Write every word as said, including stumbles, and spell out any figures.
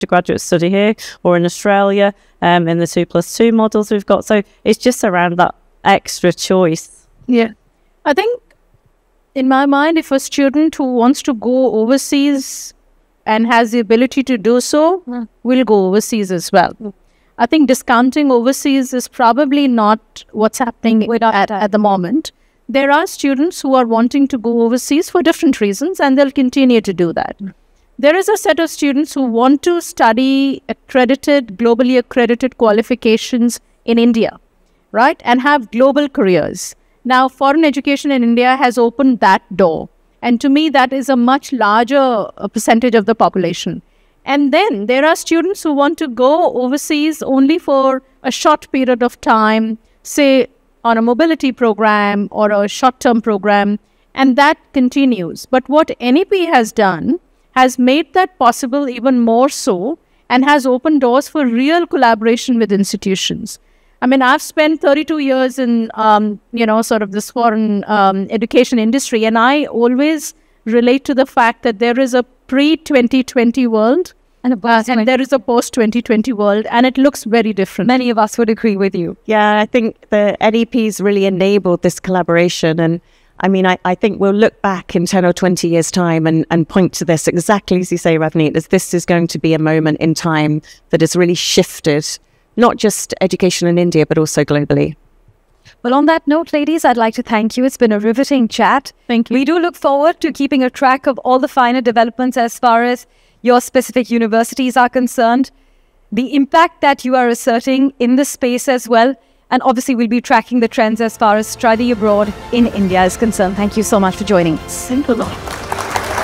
to graduate study here or in Australia, um, in the two plus two models we've got. So it's just around that extra choice. Yeah. I think in my mind, if a student who wants to go overseas and has the ability to do so, mm. will go overseas as well. Mm. I think discounting overseas is probably not what's happening at, at the moment. There are students who are wanting to go overseas for different reasons, and they'll continue to do that. Mm. There is a set of students who want to study accredited, globally accredited qualifications in India, right? And have global careers. Now, foreign education in India has opened that door. And to me, that is a much larger uh, percentage of the population. And then there are students who want to go overseas only for a short period of time, say on a mobility program or a short-term program, and that continues. But what N E P has done has made that possible even more so, and has opened doors for real collaboration with institutions. I mean, I've spent thirty-two years in, um, you know, sort of this foreign um, education industry, and I always relate to the fact that there is a pre twenty twenty world and, a uh, and there is a post twenty twenty world, and it looks very different. Many of us would agree with you. Yeah, I think the N E P's really enabled this collaboration. And I mean, I, I think we'll look back in ten or twenty years' time and, and point to this exactly as you say, Ravneet, as this is going to be a moment in time that has really shifted not just education in India, but also globally. Well, on that note, ladies, I'd like to thank you. It's been a riveting chat. Thank you. We do look forward to keeping a track of all the finer developments as far as your specific universities are concerned, the impact that you are asserting in the space as well. And obviously, we'll be tracking the trends as far as study abroad in India is concerned. Thank you so much for joining us. Thank you.